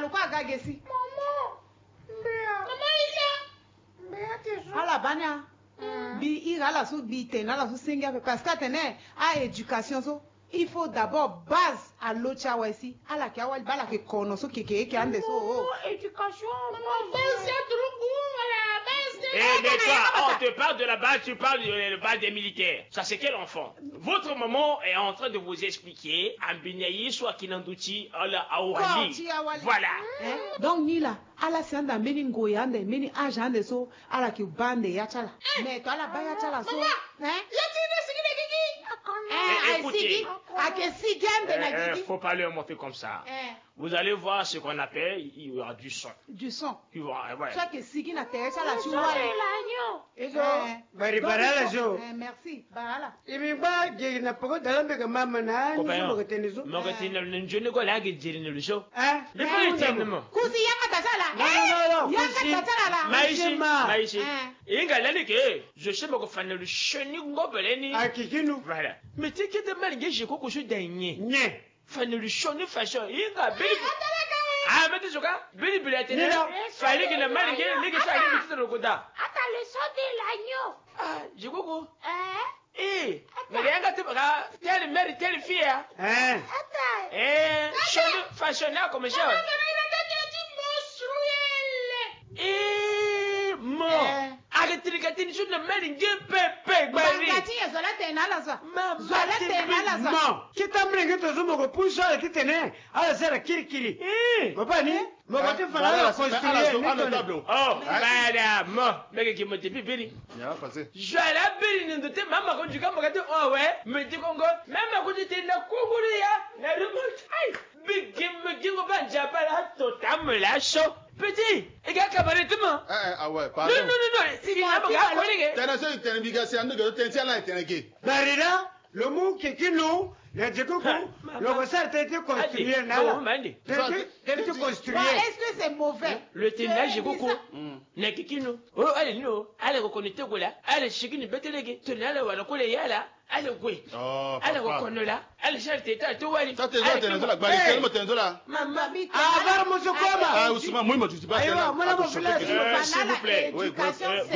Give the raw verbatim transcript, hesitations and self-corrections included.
quoi gagesi? Maman. Mbea. Maman Isa. Mbea teso. Ala banya. Bi ira la sou bi tena la sou singa parce que tene a éducation so. Il faut d'abord base à l'autre ici. À la kia wal bala ke kono so keke ke ande so. Éducation. Maman, base c'est trop goût, voilà. Base. Eh, mais toi, on te parle de la base, tu parles de la base des militaires. Ça, c'est quel enfant? Votre maman est en train de vous expliquer un binayi soit kinandouti à la awali. Voilà. Donc, ni là, à la scène d'un mini goyande, mini agent de so, à la qui bande yachala. Mais toi, la baya chala so. Hein? Écoutez, il ne faut pas leur montrer comme ça. Vous allez voir ce qu'on appelle, il y aura du son. Du son. Tu vois, ouais. Soit que si qui n'a terre, ça la choua. Eso, bari barala jo. Merci, barala. Ibi ba je na pogo dalambe ka mama na ni so tenizo. Mo ka tinal njo ne ko la ge jeri ne luso. Eh? Le fa tin mo. Kusi yanga tasala. Non non non, yanga tasala. Maishi, maishi. Inga lali ke, je sais mo ko fanel le cheni ngobeleni. Akikinu. Voilà. Mais tu que de mal ge je ko ko so danye. Nye. Fanel le cheni fashion. Inga beli. Ah, mais tu sais quoi? Beli beli atene. Fallait que le mal ge ne ge sa ge petit rokoda. Ata le so de l'agneau. Ah, je ko. Eh? Eh, mais yanga te ba tel mère tel fille. Eh? Ata. Eh, cheni fashion comme ça. Eh, mo. Arrêtez katini sur le mal ge pepe gbari. Ngati ezola tena la so. Ma Zola tena la so. Mo, kita mrenga to zumo ko pusa ki tene. Ala sera kirikiri. Eh. Papa ni? Mo ko te fala la construire. Oh, madame, mais qui me dit bibiri. Ya passé. Je la biri ne te mama ko juka mo kate oh ouais, me dit kongo. Même ko te na kunguri ya, na remote. Ai, bigi me gingo banja para to tam la show. Petit, et gars cabaret tout moi. Eh eh ah ouais, Non pardon. non non non, si na mo ga ko ni. Tena so tena biga si ando go tena la tena ke. Barira, le mot kikinu, le jekoko, le ressort a été construit là. Non, mandi. T'as été construit. Est-ce que c'est mauvais? Le ténage koko. Na kikino. Oh, allez no, allez reconnecter ko la. Allez chikini betelege. Tenala wala ko le yala. Allez gwe. Oh, allez reconnola. Allez chalte ta to wali. Ça te zo tena la bari tena mo tena la. Maman, bi. Ah, var mo so koma. Ah, Ousmane, moi moi tu dis pas. Aywa, moi la mo S'il vous plaît. Éducation,